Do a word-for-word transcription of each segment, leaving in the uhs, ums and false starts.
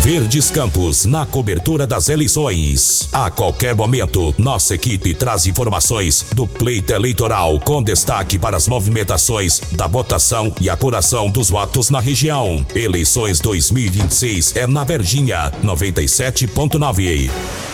Verdes Campos, na cobertura das eleições. A qualquer momento, nossa equipe traz informações do pleito eleitoral com destaque para as movimentações da votação e apuração dos votos na região. Eleições dois mil e vinte e seis é na Verdinha, noventa e sete ponto nove.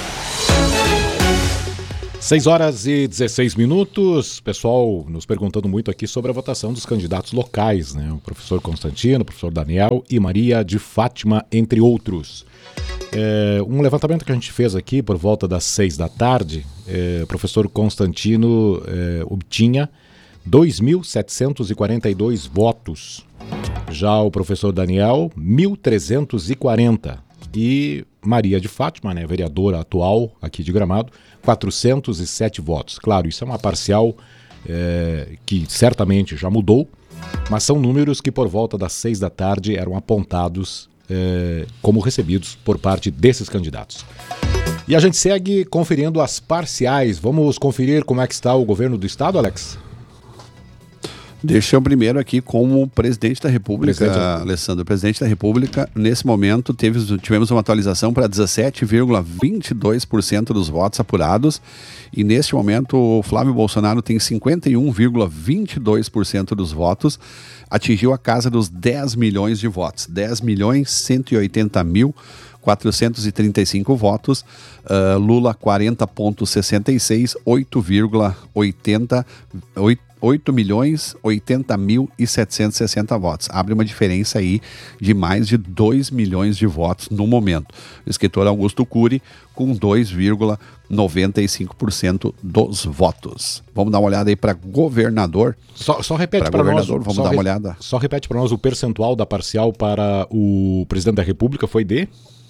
seis horas e dezesseis minutos, pessoal nos perguntando muito aqui sobre a votação dos candidatos locais, né? O professor Constantino, o professor Daniel e Maria de Fátima, entre outros. É, um levantamento que a gente fez aqui por volta das seis da tarde, é, o professor Constantino é, obtinha dois mil setecentos e quarenta e dois votos, já o professor Daniel, mil trezentos e quarenta. E Maria de Fátima, né, vereadora atual aqui de Gramado, quatrocentos e sete votos. Claro, isso é uma parcial é, que certamente já mudou, mas são números que por volta das seis da tarde eram apontados é, como recebidos por parte desses candidatos. E a gente segue conferindo as parciais. Vamos conferir como é que está o governo do estado, Alex? Deixa eu primeiro aqui como presidente da República, presidente. Alessandro, presidente da República, nesse momento teve, tivemos uma atualização para dezessete vírgula vinte e dois por cento dos votos apurados e neste momento o Flávio Bolsonaro tem cinquenta e um vírgula vinte e dois por cento dos votos, atingiu a casa dos dez milhões de votos, dez milhões cento e oitenta mil quatrocentos e trinta e cinco votos, uh, Lula quarenta vírgula sessenta e seis, oito vírgula oitenta, oito milhões oitenta mil e setecentos e sessenta votos. Abre uma diferença aí de mais de dois milhões de votos no momento. O escritor Augusto Cury com dois vírgula noventa e cinco por cento dos votos. Vamos dar uma olhada aí para governador. Só, só repete para nós. Vamos dar uma olhada. Só repete para nós o percentual da parcial para o presidente da República foi de...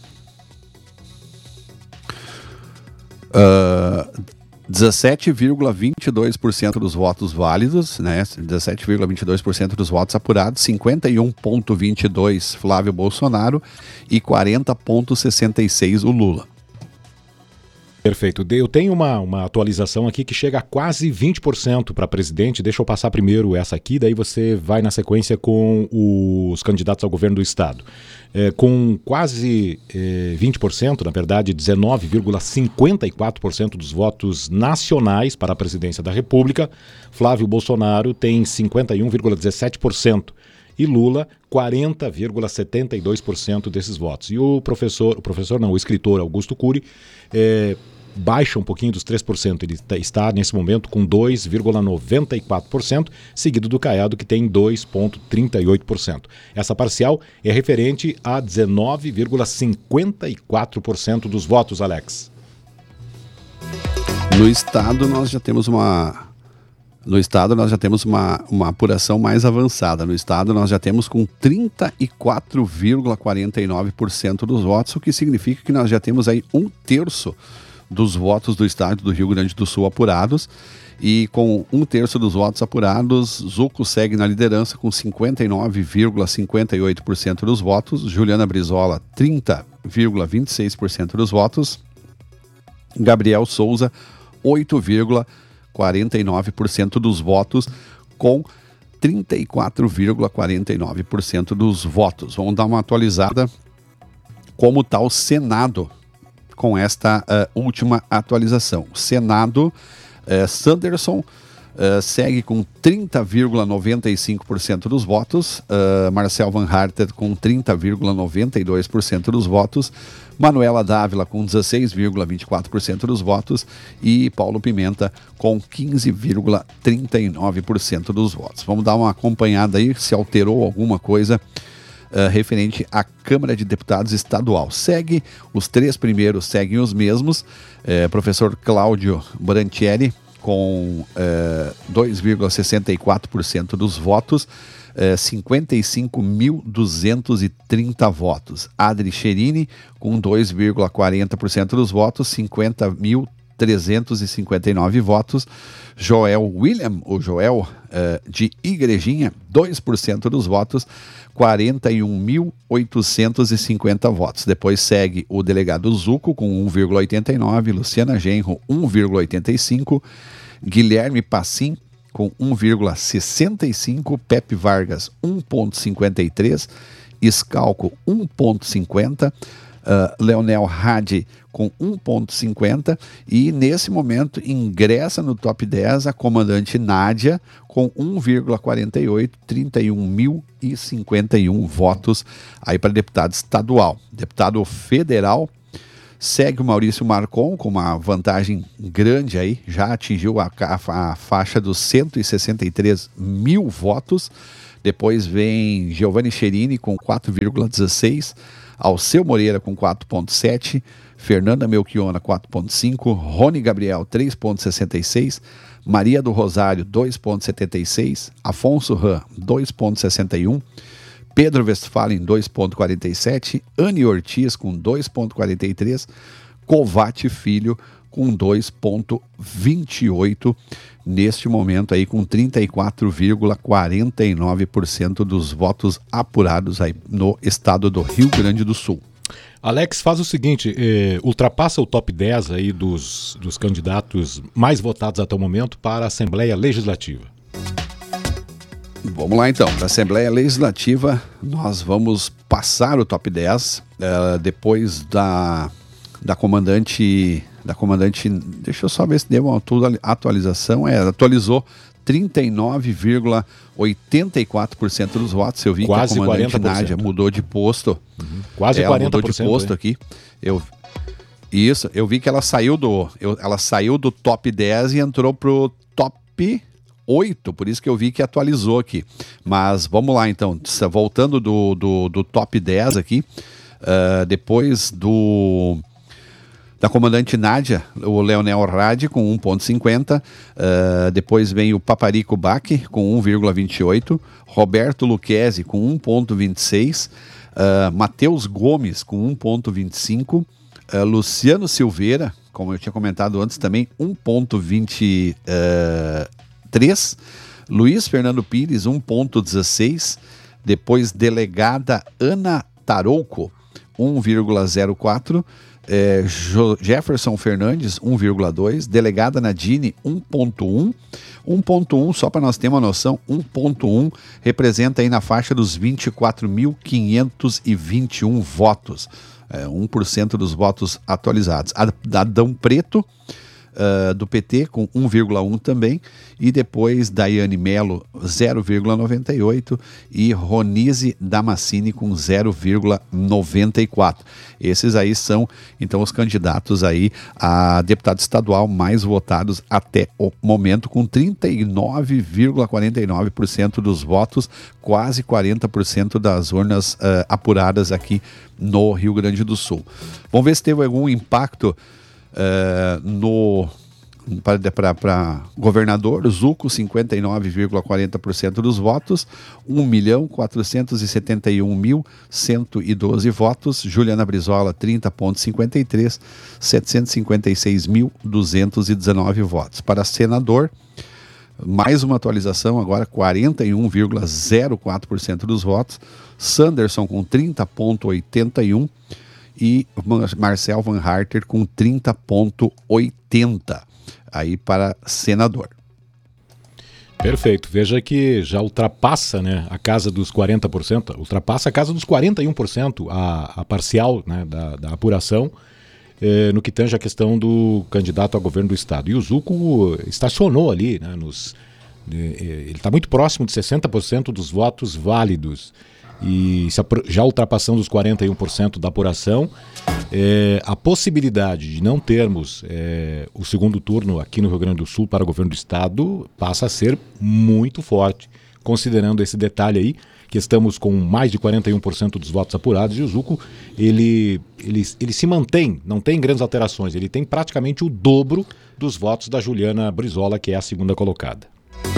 Uh, dezessete vírgula vinte e dois por cento dos votos válidos, né? dezessete vírgula vinte e dois por cento dos votos apurados, cinquenta e um vírgula vinte e dois por cento Flávio Bolsonaro e quarenta vírgula sessenta e seis por cento o Lula. Perfeito. Eu tenho uma, uma atualização aqui que chega a quase vinte por cento para presidente. Deixa eu passar primeiro essa aqui, daí você vai na sequência com os candidatos ao governo do estado. É, com quase é, vinte por cento, na verdade dezenove vírgula cinquenta e quatro por cento dos votos nacionais para a presidência da República, Flávio Bolsonaro tem cinquenta e um vírgula dezessete por cento e Lula quarenta vírgula setenta e dois por cento desses votos. E o professor, o professor não, o escritor Augusto Cury, é, baixa um pouquinho dos três por cento, ele está nesse momento com dois vírgula noventa e quatro por cento, seguido do Caiado que tem dois vírgula trinta e oito por cento. Essa parcial é referente a dezenove vírgula cinquenta e quatro por cento dos votos, Alex. No estado nós já temos uma no estado nós já temos uma, uma apuração mais avançada. No estado nós já temos com trinta e quatro vírgula quarenta e nove por cento dos votos, o que significa que nós já temos aí um terço dos votos do estado do Rio Grande do Sul apurados, e com um terço dos votos apurados, Zucco segue na liderança com cinquenta e nove vírgula cinquenta e oito por cento dos votos, Juliana Brizola trinta vírgula vinte e seis por cento dos votos, Gabriel Souza oito vírgula quarenta e nove por cento dos votos, com trinta e quatro vírgula quarenta e nove por cento dos votos. Vamos dar uma atualizada como está o Senado com esta uh, última atualização. O Senado, uh, Sanderson uh, segue com trinta vírgula noventa e cinco por cento dos votos, uh, Marcel Van Harter com trinta vírgula noventa e dois por cento dos votos, Manuela Dávila com dezesseis vírgula vinte e quatro por cento dos votos e Paulo Pimenta com quinze vírgula trinta e nove por cento dos votos. Vamos dar uma acompanhada aí se alterou alguma coisa Uh, referente à Câmara de Deputados Estadual. Segue, os três primeiros seguem os mesmos, uh, professor Cláudio Branchieri com uh, dois vírgula sessenta e quatro por cento dos votos, uh, cinquenta e cinco mil duzentos e trinta votos. Adri Cherini com dois vírgula quarenta por cento dos votos, cinquenta mil trezentos e cinquenta e nove votos. Joel William, o Joel uh, de Igrejinha, dois por cento dos votos, quarenta e um mil oitocentos e cinquenta votos. Depois segue o delegado Zucco com um vírgula oitenta e nove, Luciana Genro um vírgula oitenta e cinco, Guilherme Passim com um vírgula sessenta e cinco, Pepe Vargas um vírgula cinquenta e três, Scalco um vírgula cinquenta, uh, Leonel Hadi com um vírgula cinquenta e nesse momento ingressa no top dez a comandante Nádia com um vírgula quarenta e oito, trinta e um mil e cinquenta e um votos aí para deputado estadual. Deputado federal segue o Maurício Marcon com uma vantagem grande aí, já atingiu a, a, a faixa dos cento e sessenta e três mil votos. Depois vem Giovanni Cherini com quatro vírgula dezesseis, Alceu Moreira com quatro vírgula sete, Fernanda Melchiona quatro vírgula cinco, Rony Gabriel três vírgula sessenta e seis, Maria do Rosário dois vírgula setenta e seis, Afonso Ram dois vírgula sessenta e um, Pedro Westphalen dois vírgula quarenta e sete, Anne Ortiz com dois vírgula quarenta e três, Covate Filho com dois vírgula vinte e oito, neste momento aí com trinta e quatro vírgula quarenta e nove por cento dos votos apurados aí no estado do Rio Grande do Sul. Alex, faz o seguinte, eh, ultrapassa o top dez aí dos, dos candidatos mais votados até o momento para a Assembleia Legislativa. Vamos lá então, para a Assembleia Legislativa nós vamos passar o top dez, uh, depois da, da comandante, da comandante, deixa eu só ver se deu uma atualização, é, atualizou trinta e nove vírgula oitenta e quatro por cento dos votos, eu vi quase que a comandante quarenta por cento. Nádia mudou de posto, uhum. Quase ela quarenta por cento, mudou de posto aqui, eu, isso, eu vi que ela saiu do, eu, ela saiu do top dez e entrou pro top oito, por isso que eu vi que atualizou aqui. Mas vamos lá então, voltando do, do, do top dez aqui, uh, depois do da comandante Nádia, o Leonel Hadi com um vírgula cinquenta, uh, depois vem o Paparico Bach com um vírgula vinte e oito, Roberto Lucchesi com um vírgula vinte e seis, uh, Matheus Gomes com um vírgula vinte e cinco, uh, Luciano Silveira, como eu tinha comentado antes também, um vírgula vinte e três, Luiz Fernando Pires um vírgula dezesseis, depois delegada Ana Tarouco um vírgula zero quatro, é, Jefferson Fernandes um vírgula dois, delegada Nadine um vírgula um, um vírgula um, só para nós termos uma noção, um vírgula um representa aí na faixa dos vinte e quatro mil quinhentos e vinte e um votos, é, um por cento dos votos atualizados. A Adão Preto Uh, do P T com um vírgula um também, e depois Daiane Melo zero vírgula noventa e oito e Ronise Damascene com zero vírgula noventa e quatro. Esses aí são então os candidatos aí a deputado estadual mais votados até o momento, com trinta e nove vírgula quarenta e nove por cento dos votos, quase quarenta por cento das urnas uh, apuradas aqui no Rio Grande do Sul. Vamos ver se teve algum impacto Uh, no para governador. Zuco, cinquenta e nove vírgula quarenta por cento dos votos, um milhão quatrocentos e setenta e um mil cento e doze votos. Juliana Brizola, trinta vírgula cinquenta e três, setecentos e cinquenta e seis mil duzentos e dezenove votos. Para senador, mais uma atualização agora, quarenta e um vírgula zero quatro por cento dos votos. Sanderson com trinta vírgula oitenta e um e Marcel Van Harter com trinta vírgula oitenta aí para senador. Perfeito. Veja que já ultrapassa, né, a casa dos quarenta por cento, ultrapassa a casa dos quarenta e um por cento a, a parcial, né, da, da apuração, eh, no que tange a questão do candidato a governo do estado. E o Zuco estacionou ali, né, nos, eh, ele está muito próximo de sessenta por cento dos votos válidos. E já ultrapassando os quarenta e um por cento da apuração, é, a possibilidade de não termos é, o segundo turno aqui no Rio Grande do Sul para o governo do estado passa a ser muito forte, considerando esse detalhe aí, que estamos com mais de quarenta e um por cento dos votos apurados, e o Zuco, ele, ele, ele se mantém, não tem grandes alterações, ele tem praticamente o dobro dos votos da Juliana Brizola, que é a segunda colocada.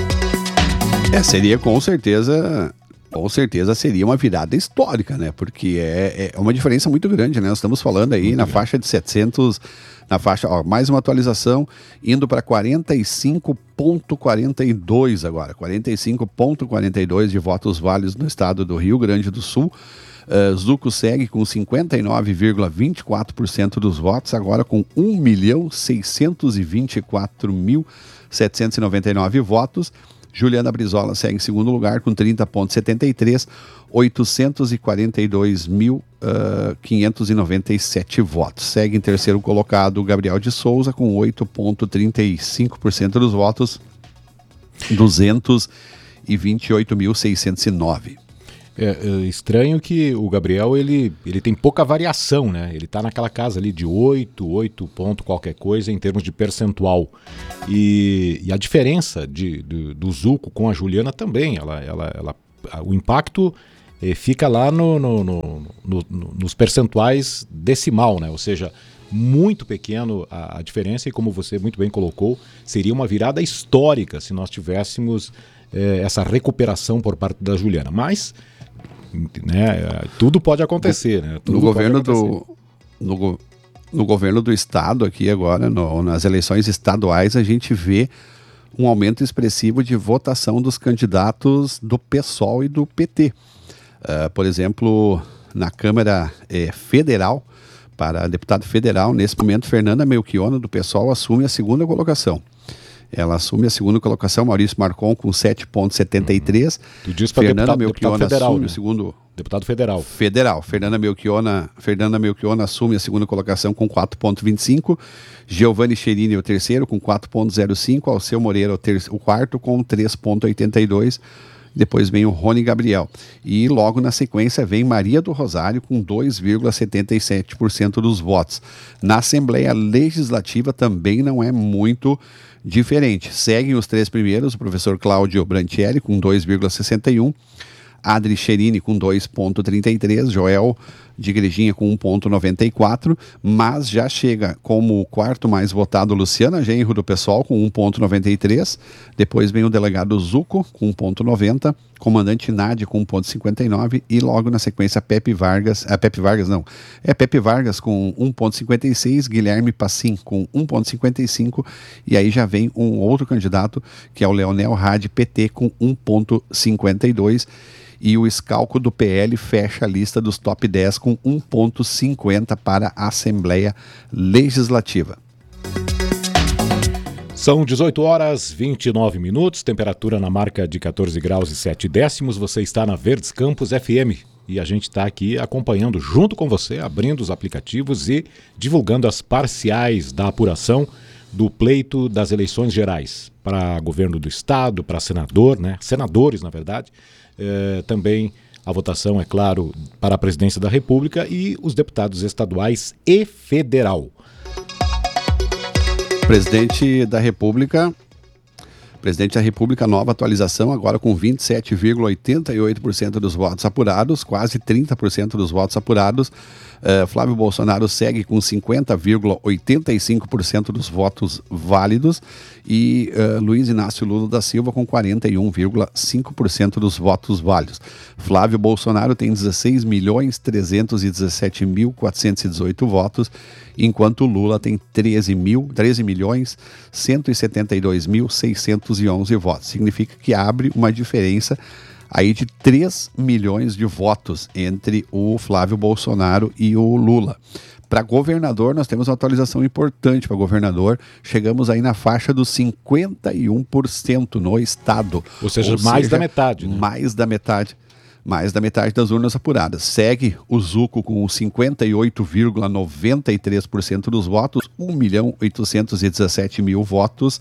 É, seria com certeza... Com certeza seria uma virada histórica, né? Porque é, é uma diferença muito grande, né? Nós estamos falando aí muito na grande. Faixa de setecentos, na faixa, ó, mais uma atualização, indo para quarenta e cinco vírgula quarenta e dois agora, quarenta e cinco vírgula quarenta e dois de votos válidos no estado do Rio Grande do Sul. Uh, Zuco segue com cinquenta e nove vírgula vinte e quatro por cento dos votos, agora com um milhão seiscentos e vinte e quatro mil setecentos e noventa e nove votos. Juliana Brizola segue em segundo lugar com trinta vírgula setenta e três, oitocentos e quarenta e dois mil quinhentos e noventa e sete votos. Segue em terceiro colocado o Gabriel de Souza com oito vírgula trinta e cinco por cento dos votos, duzentos e vinte e oito mil seiscentos e nove. É, é estranho que o Gabriel, ele, ele tem pouca variação, né? Ele tá naquela casa ali de oito, oito ponto qualquer coisa em termos de percentual. E, e a diferença de, de, do Zuco com a Juliana também, ela, ela, ela, o impacto eh, fica lá no, no, no, no, no, nos percentuais decimal, né? Ou seja, muito pequeno a, a diferença, e como você muito bem colocou, seria uma virada histórica se nós tivéssemos eh, essa recuperação por parte da Juliana. Mas né, tudo pode acontecer, né? Tudo no governo acontecer. do no, no governo do estado aqui agora, no, nas eleições estaduais, a gente vê um aumento expressivo de votação dos candidatos do PSOL e do P T. Uh, por exemplo, na Câmara eh, Federal, para deputado federal, nesse momento, Fernanda Melchiona, do PSOL, assume a segunda colocação. Ela assume a segunda colocação, Maurício Marcon com sete vírgula setenta e três. Uhum. Tu diz para Fernanda deputado, Melchiona deputado federal, assume né? o segundo... Deputado federal. Federal. Fernanda Melchiona, Fernanda Melchiona assume a segunda colocação com quatro vírgula vinte e cinco. Giovanni Cherini o terceiro com quatro vírgula zero cinco. Alceu Moreira o, ter- o quarto com três vírgula oitenta e dois. Depois vem o Rony Gabriel. E logo na sequência vem Maria do Rosário com dois vírgula setenta e sete por cento dos votos. Na Assembleia Legislativa também não é muito diferente. Seguem os três primeiros, o professor Cláudio Branchieri com dois vírgula sessenta e um. Adri Cherini com dois vírgula trinta e três, Joel de Igrejinha com um vírgula noventa e quatro, mas já chega como o quarto mais votado Luciana Genro do PSOL com um vírgula noventa e três, depois vem o delegado Zuco com um vírgula noventa, comandante Nádia com um vírgula cinquenta e nove e logo na sequência Pepe Vargas, a Pepe Vargas não, é Pepe Vargas com um vírgula cinquenta e seis, Guilherme Passim com um vírgula cinquenta e cinco e aí já vem um outro candidato que é o Leonel Hadi P T com um vírgula cinquenta e dois. E o Escalco do P L fecha a lista dos top dez com um vírgula cinquenta para a Assembleia Legislativa. São dezoito horas e vinte e nove minutos, temperatura na marca de quatorze graus e sete décimos. Você está na Verdes Campos F M e a gente está aqui acompanhando junto com você, abrindo os aplicativos e divulgando as parciais da apuração do pleito das eleições gerais para governo do estado, para senador, né? Senadores, na verdade. É, também a votação, é claro, para a presidência da República e os deputados estaduais e federal. Presidente da República, presidente da República, nova atualização, agora com vinte e sete vírgula oitenta e oito por cento dos votos apurados, quase trinta por cento dos votos apurados. Uh, Flávio Bolsonaro segue com cinquenta vírgula oitenta e cinco por cento dos votos válidos e uh, Luiz Inácio Lula da Silva com quarenta e um vírgula cinco por cento dos votos válidos. Flávio Bolsonaro tem dezesseis milhões trezentos e dezessete mil quatrocentos e dezoito votos, enquanto Lula tem treze milhões cento e setenta e dois mil seiscentos e onze votos. Significa que abre uma diferença aí de três milhões de votos entre o Flávio Bolsonaro e o Lula. Para governador, nós temos uma atualização importante para governador. Chegamos aí na faixa dos cinquenta e um por cento no estado. Ou seja, Ou mais seja, da metade. Né? Mais da metade. Mais da metade das urnas apuradas. Segue o Zuco com cinquenta e oito vírgula noventa e três por cento dos votos, um milhão oitocentos e dezessete mil votos.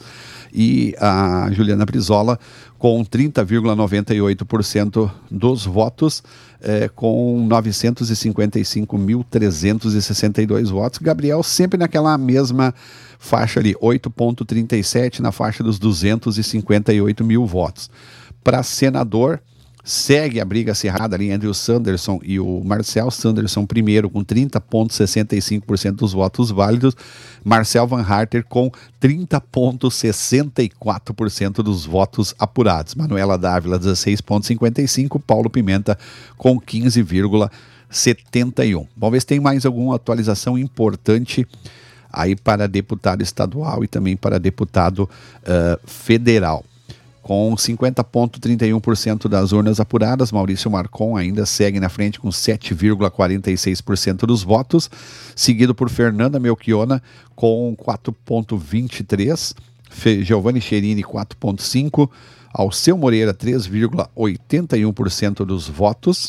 E a Juliana Brizola com trinta vírgula noventa e oito por cento dos votos, eh, com novecentos e cinquenta e cinco mil trezentos e sessenta e dois votos. Gabriel sempre naquela mesma faixa ali, oito vírgula trinta e sete, na faixa dos duzentos e cinquenta e oito mil votos. Para senador, segue a briga acirrada ali entre o Sanderson e o Marcel. Sanderson primeiro com trinta vírgula sessenta e cinco por cento dos votos válidos. Marcel Van Harter com trinta vírgula sessenta e quatro por cento dos votos apurados. Manuela Dávila dezesseis vírgula cinquenta e cinco por cento. Paulo Pimenta com quinze vírgula setenta e um por cento. Vamos ver se tem mais alguma atualização importante aí para deputado estadual e também para deputado uh, federal. Com cinquenta vírgula trinta e um por cento das urnas apuradas, Maurício Marcon ainda segue na frente com sete vírgula quarenta e seis por cento dos votos, seguido por Fernanda Melchiona com quatro vírgula vinte e três por cento, Giovanni Cherini, quatro vírgula cinco por cento. Alceu Moreira, três vírgula oitenta e um por cento dos votos.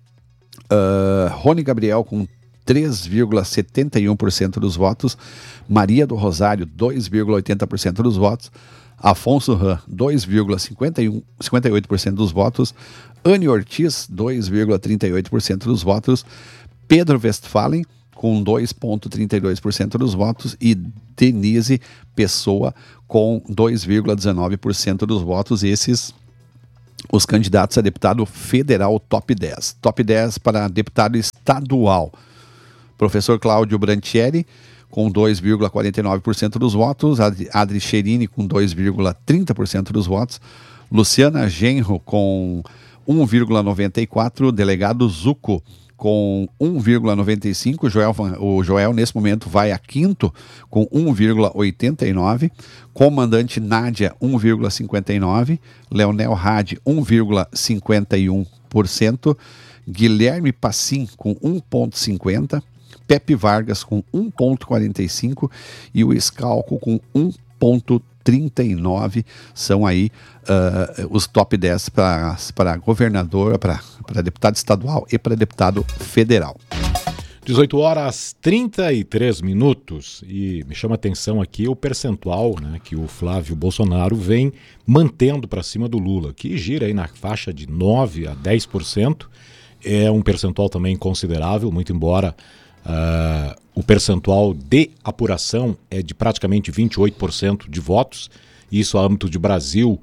Uh, Rony Gabriel, com três vírgula setenta e um por cento dos votos. Maria do Rosário, dois vírgula oitenta por cento dos votos. Afonso Ram, dois vírgula cinquenta e oito por cento dos votos. Anne Ortiz, dois vírgula trinta e oito por cento dos votos. Pedro Westphalen, com dois vírgula trinta e dois por cento dos votos. E Denise Pessoa, com dois vírgula dezenove por cento dos votos. Esses os candidatos a deputado federal top dez. Top dez para deputado estadual. Professor Cláudio Branchieri, com dois vírgula quarenta e nove por cento dos votos. Adri Cherini, com dois vírgula trinta por cento dos votos. Luciana Genro, com um vírgula noventa e quatro por cento. Delegado Zucco, com um vírgula noventa e cinco por cento. Joel, o Joel, nesse momento, vai a quinto, com um vírgula oitenta e nove por cento. Comandante Nádia, um vírgula cinquenta e nove por cento. Leonel Hadi, um vírgula cinquenta e um por cento. Guilherme Passim, com um vírgula cinquenta por cento. Pepe Vargas, com um vírgula quarenta e cinco por cento. E o Escalco, com um vírgula trinta e nove por cento. São aí uh, os top dez para governador, para deputado estadual e para deputado federal. dezoito horas e trinta e três minutos, e me chama a atenção aqui o percentual, né, que o Flávio Bolsonaro vem mantendo para cima do Lula, que gira aí na faixa de nove a dez por cento. É um percentual também considerável, muito embora uh, o percentual de apuração é de praticamente vinte e oito por cento de votos. Isso, a âmbito de Brasil,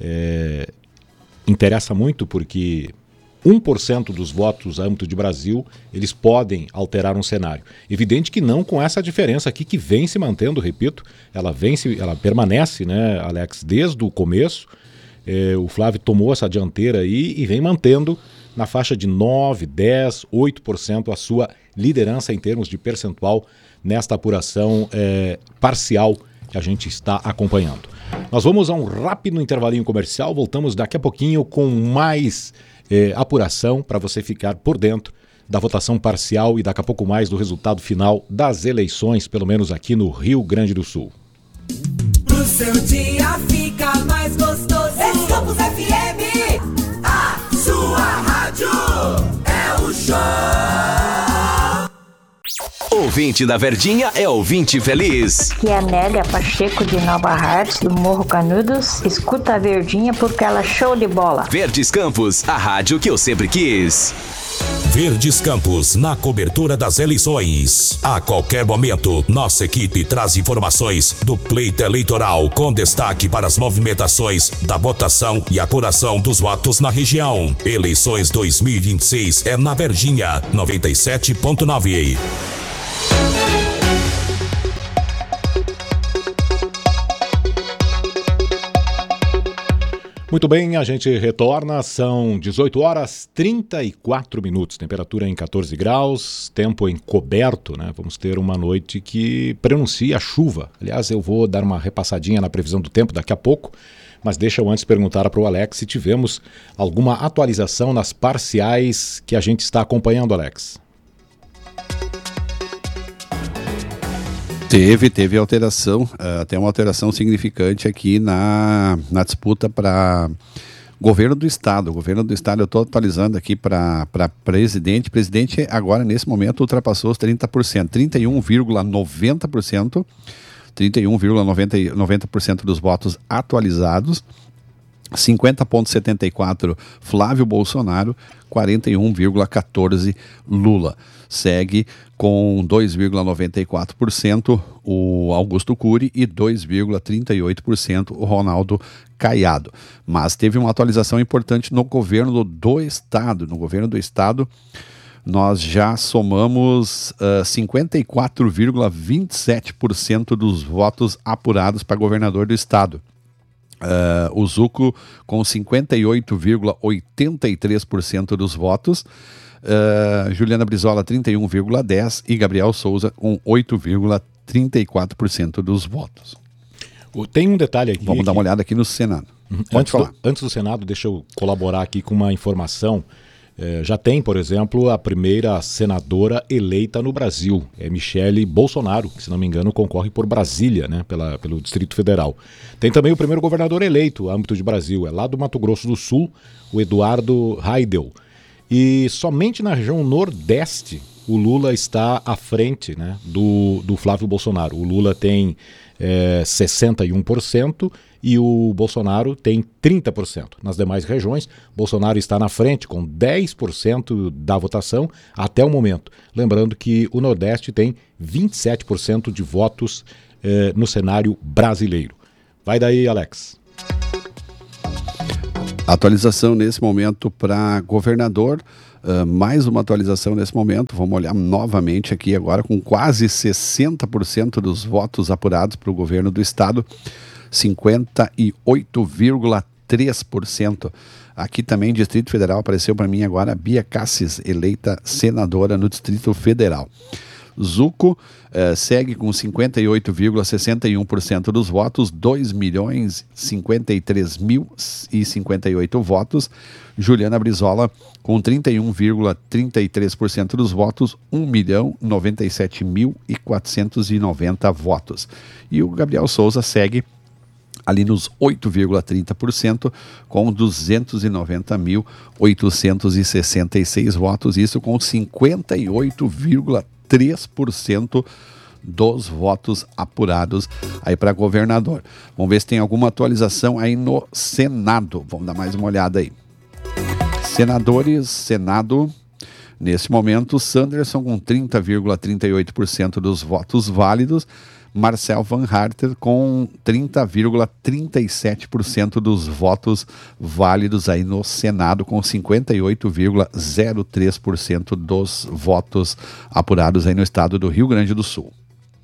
é, interessa muito, porque um por cento dos votos a âmbito de Brasil, eles podem alterar um cenário. Evidente que não com essa diferença aqui, que vem se mantendo, repito, ela, vem se, ela permanece, né, Alex, desde o começo. É, o Flávio tomou essa dianteira aí e vem mantendo na faixa de nove, dez, oito por cento a sua liderança em termos de percentual nesta apuração é, parcial que a gente está acompanhando. Nós vamos a um rápido intervalinho comercial, voltamos daqui a pouquinho com mais é, apuração para você ficar por dentro da votação parcial e daqui a pouco mais do resultado final das eleições, pelo menos aqui no Rio Grande do Sul. O seu dia fica mais gostoso. É Campus F M, a sua rádio é o show. Ouvinte da Verdinha é ouvinte feliz. Que é a Nélia Pacheco de Nova Hartz, do Morro Canudos. Escuta a Verdinha porque ela é show de bola. Verdes Campos, a rádio que eu sempre quis. Verdes Campos, na cobertura das eleições. A qualquer momento, nossa equipe traz informações do pleito eleitoral com destaque para as movimentações da votação e apuração dos votos na região. Eleições dois mil e vinte e seis é na Verdinha, noventa e sete ponto nove. Muito bem, a gente retorna, são dezoito horas e trinta e quatro minutos, temperatura em catorze graus, tempo encoberto, né? Vamos ter uma noite que prenuncia chuva. Aliás, eu vou dar uma repassadinha na previsão do tempo daqui a pouco, mas deixa eu antes perguntar para o Alex se tivemos alguma atualização nas parciais que a gente está acompanhando, Alex. Teve, teve alteração, uh, até uma alteração significante aqui na, na disputa para governo do Estado. O governo do Estado, eu estou atualizando aqui para presidente. Presidente agora, nesse momento, ultrapassou os trinta por cento, trinta e um vírgula noventa por cento, trinta e um vírgula noventa por cento dos votos atualizados. cinquenta vírgula setenta e quatro por cento Flávio Bolsonaro, quarenta e um vírgula quatorze por cento Lula. Segue com dois vírgula noventa e quatro por cento o Augusto Cury e dois vírgula trinta e oito por cento o Ronaldo Caiado. Mas teve uma atualização importante no governo do Estado. No governo do Estado, nós já somamos uh, cinquenta e quatro vírgula vinte e sete por cento dos votos apurados para governador do Estado. Uh, o Zucco com cinquenta e oito vírgula oitenta e três por cento dos votos, uh, Juliana Brizola trinta e um vírgula dez por cento e Gabriel Souza com oito vírgula trinta e quatro por cento dos votos. Tem um detalhe aqui. Vamos que... dar uma olhada aqui no Senado. Pode antes falar. Do, antes do Senado, deixa eu colaborar aqui com uma informação. É, já tem, por exemplo, a primeira senadora eleita no Brasil, é Michele Bolsonaro, que, se não me engano, concorre por Brasília, né, pela, pelo Distrito Federal. Tem também o primeiro governador eleito, âmbito de Brasil, é lá do Mato Grosso do Sul, o Eduardo Heidel. E somente na região Nordeste o Lula está à frente, né, do, do Flávio Bolsonaro. O Lula tem é, sessenta e um por cento e o Bolsonaro tem trinta por cento. Nas demais regiões, Bolsonaro está na frente com dez por cento da votação até o momento. Lembrando que o Nordeste tem vinte e sete por cento de votos eh, no cenário brasileiro. Vai daí, Alex. Atualização nesse momento para governador. Uh, mais uma atualização nesse momento. Vamos olhar novamente aqui agora com quase sessenta por cento dos votos apurados para o governo do estado. cinquenta e oito vírgula três por cento. Aqui também, Distrito Federal, apareceu para mim agora Bia Cassis, eleita senadora no Distrito Federal. Zuco eh, segue com cinquenta e oito vírgula sessenta e um por cento dos votos, dois milhões cinquenta e três mil e cinquenta e oito votos. Juliana Brizola com trinta e um vírgula trinta e três por cento dos votos, um milhão noventa e sete mil e quatrocentos e noventa votos. E o Gabriel Souza segue ali nos oito vírgula trinta por cento, com duzentos e noventa mil oitocentos e sessenta e seis votos, isso com cinquenta e oito vírgula três por cento dos votos apurados aí para governador. Vamos ver se tem alguma atualização aí no Senado. Vamos dar mais uma olhada aí. Senadores, Senado, nesse momento, Sanderson com trinta vírgula trinta e oito por cento dos votos válidos, Marcel Van Harter com trinta vírgula trinta e sete por cento dos votos válidos aí no Senado, com cinquenta e oito vírgula zero três por cento dos votos apurados aí no estado do Rio Grande do Sul.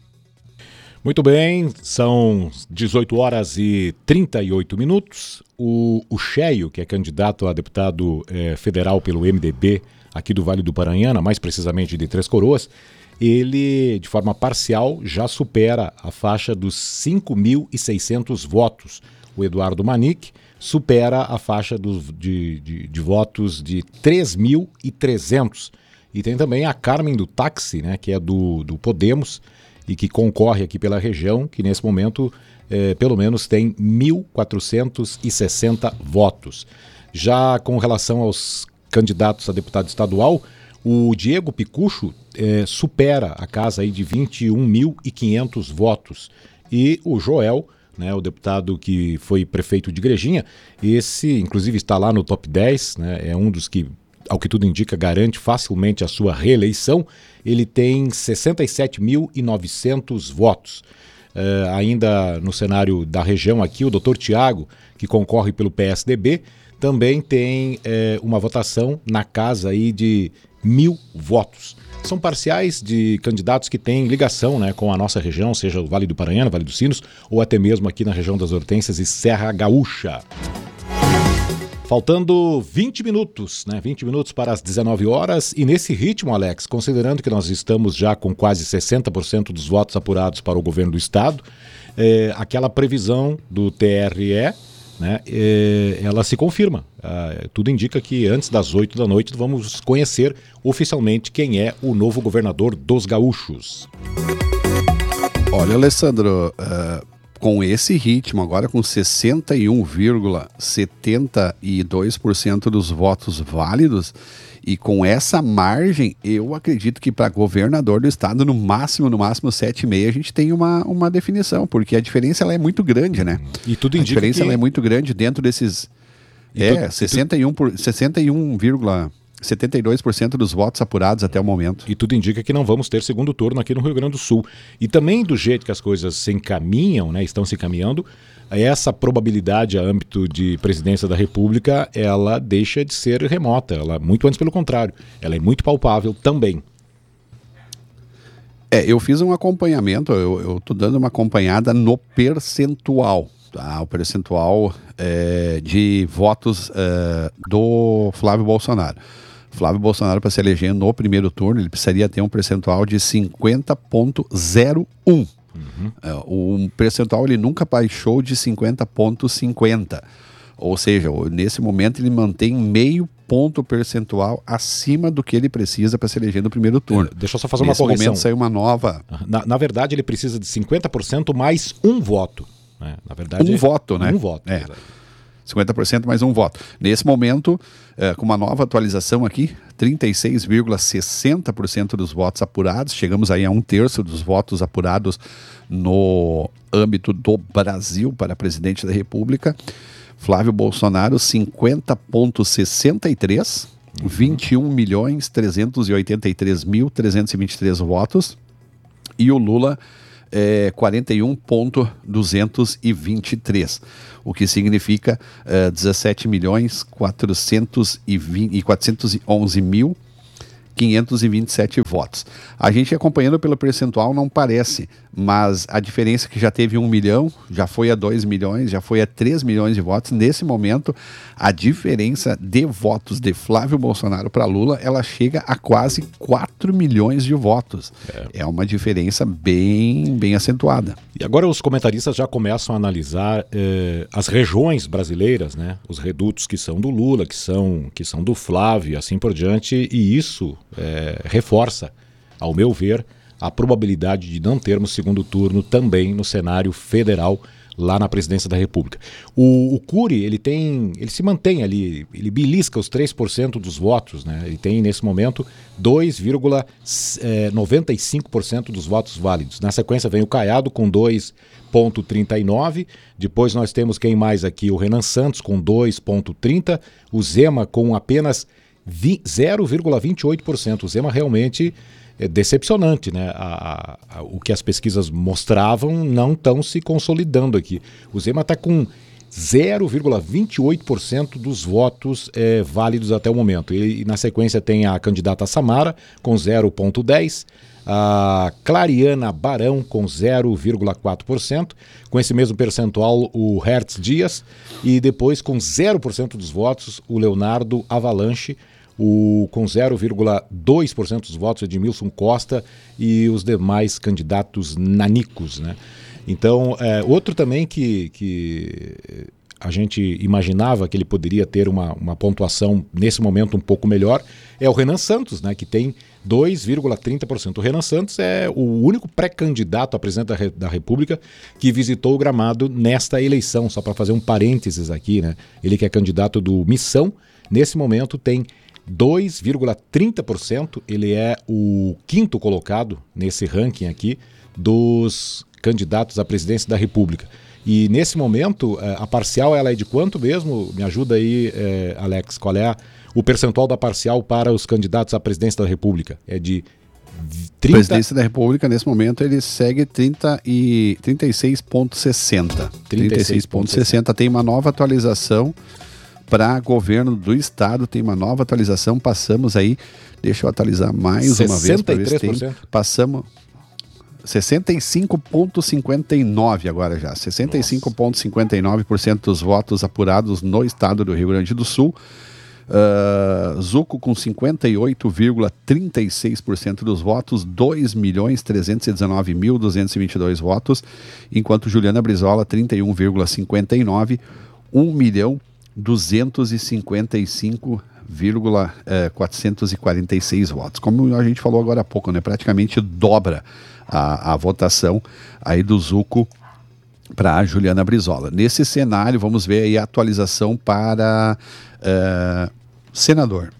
Muito bem, são dezoito horas e trinta e oito minutos. O, o Cheio, que é candidato a deputado eh, federal pelo M D B aqui do Vale do Paranhana, mais precisamente de Três Coroas, ele, de forma parcial, já supera a faixa dos cinco mil e seiscentos votos. O Eduardo Manique supera a faixa do, de, de, de votos de três mil e trezentos. E tem também a Carmen do Táxi, né, que é do, do Podemos e que concorre aqui pela região, que nesse momento, eh, pelo menos, tem mil quatrocentos e sessenta votos. Já com relação aos candidatos a deputado estadual, o Diego Picucho eh, supera a casa aí de vinte e um mil e quinhentos votos. E o Joel, né, o deputado que foi prefeito de Igrejinha, esse inclusive está lá no top dez, né, é um dos que, ao que tudo indica, garante facilmente a sua reeleição. Ele tem sessenta e sete mil e novecentos votos. Uh, ainda no cenário da região aqui, o doutor Tiago, que concorre pelo P S D B, também tem uh, uma votação na casa aí de mil votos. São parciais de candidatos que têm ligação, né, com a nossa região, seja o Vale do Paranhana, Vale dos Sinos, ou até mesmo aqui na região das Hortênsias e Serra Gaúcha. Faltando vinte minutos, né? vinte minutos para as dezenove horas, e nesse ritmo, Alex, considerando que nós estamos já com quase sessenta por cento dos votos apurados para o governo do estado, é, aquela previsão do T R E, né, é, ela se confirma. Ah, tudo indica que antes das oito da noite vamos conhecer oficialmente quem é o novo governador dos gaúchos. Olha, Alessandro, uh, com esse ritmo, agora com sessenta e um vírgula setenta e dois por cento dos votos válidos, e com essa margem, eu acredito que para governador do estado, no máximo, no máximo sete vírgula cinco, a gente tem uma, uma definição, porque a diferença ela é muito grande, né? E tudo indica a diferença que... ela é muito grande dentro desses... E é, tu, sessenta e um por, sessenta e um vírgula setenta e dois por cento dos votos apurados até o momento. E tudo indica que não vamos ter segundo turno aqui no Rio Grande do Sul. E também do jeito que as coisas se encaminham, né, estão se encaminhando, essa probabilidade a âmbito de presidência da República, ela deixa de ser remota. Ela, muito antes pelo contrário, ela é muito palpável também. É, eu fiz um acompanhamento, eu estou dando uma acompanhada no percentual. Tá, o percentual é, de votos é, do Flávio Bolsonaro. Flávio Bolsonaro, para se eleger no primeiro turno, ele precisaria ter um percentual de cinquenta vírgula zero um. Uhum. É, o percentual ele nunca baixou de cinquenta vírgula cinquenta. Ou seja, nesse momento ele mantém meio ponto percentual acima do que ele precisa para se eleger no primeiro turno. Deixa eu só fazer Nesse uma correção. momento saiu uma nova... Na, na verdade, ele precisa de cinquenta por cento mais um voto. Né? Na verdade, um voto, né? Um voto. É. cinquenta por cento mais um voto. Nesse momento, é, com uma nova atualização aqui, trinta e seis vírgula sessenta por cento dos votos apurados, chegamos aí a um terço dos votos apurados no âmbito do Brasil para presidente da República. Flávio Bolsonaro, cinquenta vírgula sessenta e três, vinte e um milhões trezentos e oitenta e três mil trezentos e vinte e três votos. E o Lula, é, quarenta e um vírgula duzentos e vinte e três, o que significa é, dezessete milhões quatrocentos e onze mil quinhentos e vinte e sete votos. A gente acompanhando pelo percentual não parece, mas a diferença é que já teve um milhão, já foi a dois milhões, já foi a três milhões de votos. Nesse momento, a diferença de votos de Flávio Bolsonaro para Lula, ela chega a quase quatro milhões de votos. É, é uma diferença bem, bem acentuada. E agora os comentaristas já começam a analisar eh, as regiões brasileiras, né? Os redutos que são do Lula, que são, que são do Flávio e assim por diante, e isso eh, reforça, ao meu ver, a probabilidade de não termos segundo turno também no cenário federal lá na presidência da República. O, o Cury, ele tem, ele se mantém ali, ele belisca os três por cento dos votos, né? Ele tem nesse momento dois vírgula noventa e cinco por cento dos votos válidos. Na sequência vem o Caiado com dois vírgula trinta e nove, depois nós temos quem mais aqui? O Renan Santos com dois vírgula trinta, o Zema com apenas zero vírgula vinte e oito por cento. O Zema realmente é decepcionante, né? A, a, a, o que as pesquisas mostravam não estão se consolidando aqui. O Zema está com zero vírgula vinte e oito por cento dos votos é, válidos até o momento. E, e na sequência tem a candidata Samara com zero vírgula dez por cento, a Clariana Barão com zero vírgula quatro por cento, com esse mesmo percentual o Hertz Dias, e depois com zero por cento dos votos o Leonardo Avalanche, o, com zero vírgula dois por cento dos votos Edmilson Costa e os demais candidatos nanicos, né? Então, é, outro também que, que a gente imaginava que ele poderia ter uma, uma pontuação nesse momento um pouco melhor é o Renan Santos, né, que tem dois vírgula trinta por cento. O Renan Santos é o único pré-candidato a presidente da, Re- da República que visitou o Gramado nesta eleição, só para fazer um parênteses aqui, né? Ele que é candidato do Missão, nesse momento tem dois vírgula trinta por cento, ele é o quinto colocado nesse ranking aqui dos candidatos à presidência da República. E nesse momento, a parcial ela é de quanto mesmo? Me ajuda aí, eh, Alex, qual é a, o percentual da parcial para os candidatos à presidência da República? É de trinta... A presidência da República, nesse momento, ele segue trinta e, trinta e seis vírgula sessenta. trinta e seis vírgula sessenta. Tem uma nova atualização para governo do estado, tem uma nova atualização, passamos aí, deixa eu atualizar mais uma vez para ver se tem, passamos sessenta e cinco vírgula cinquenta e nove agora já, sessenta e cinco vírgula cinquenta e nove por cento dos votos apurados no estado do Rio Grande do Sul. Uh, Zuco com cinquenta e oito vírgula trinta e seis por cento dos votos, dois milhões trezentos e dezenove mil duzentos e vinte e dois votos, enquanto Juliana Brizola trinta e um vírgula cinquenta e nove, um milhão duzentos e cinquenta e cinco mil quatrocentos e quarenta e seis votos. Como a gente falou agora há pouco, né? Praticamente dobra a, a votação aí do Zuco para a Juliana Brizola. Nesse cenário, vamos ver aí a atualização para uh, senador.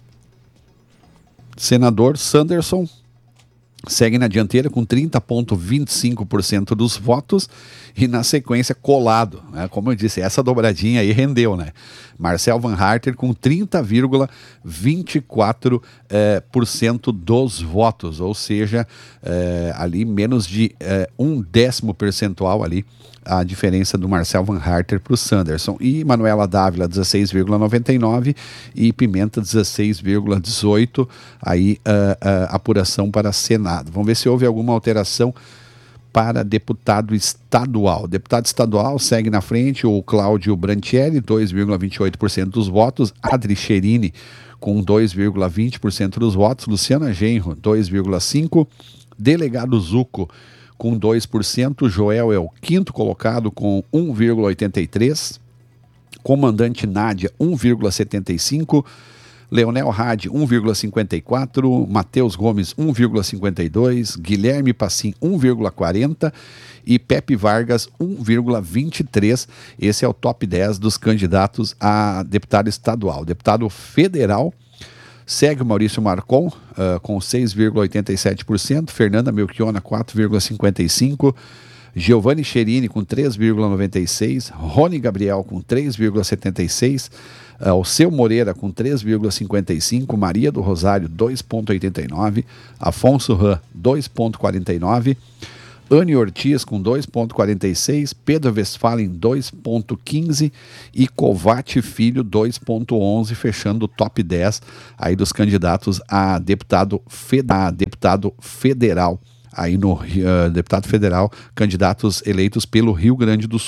Senador Sanderson segue na dianteira com trinta vírgula vinte e cinco por cento dos votos e na sequência colado, né? Como eu disse, essa dobradinha aí rendeu, né? Marcel Van Harter com trinta vírgula vinte e quatro por cento dos votos, ou seja, eh, ali menos de eh, um décimo percentual ali a diferença do Marcel Van Harter para o Sanderson. E Manuela Dávila dezesseis vírgula noventa e nove e Pimenta dezesseis vírgula dezoito, aí uh, uh, apuração para Senado. Vamos ver se houve alguma alteração para deputado estadual. Deputado estadual segue na frente o Cláudio Branchieri, dois vírgula vinte e oito por cento dos votos, Adri Cherini com dois vírgula vinte por cento dos votos, Luciana Genro, dois vírgula cinco por cento, Delegado Zuco com dois por cento, Joel é o quinto colocado com um vírgula oitenta e três por cento, Comandante Nádia, um vírgula setenta e cinco. Leonel Hadi, um vírgula cinquenta e quatro, Matheus Gomes, um vírgula cinquenta e dois, Guilherme Passim, um vírgula quarenta e Pepe Vargas, um vírgula vinte e três. Esse é o top dez dos candidatos a deputado estadual. Deputado federal, segue o Maurício Marcon, uh, com seis vírgula oitenta e sete por cento, Fernanda Melchiona, quatro vírgula cinquenta e cinco por cento, Giovanni Cherini com três vírgula noventa e seis por cento, Rony Gabriel com três vírgula setenta e seis por cento, Uh, o Seu Moreira com três vírgula cinquenta e cinco por cento, Maria do Rosário dois vírgula oitenta e nove por cento, Afonso Ram dois vírgula quarenta e nove por cento, Anne Ortiz com dois vírgula quarenta e seis por cento, Pedro Westphalen dois vírgula quinze por cento e Covate Filho dois vírgula onze por cento, fechando o top dez aí dos candidatos a deputado, fed- a deputado federal. Aí no uh, deputado federal, candidatos eleitos pelo Rio Grande do Sul.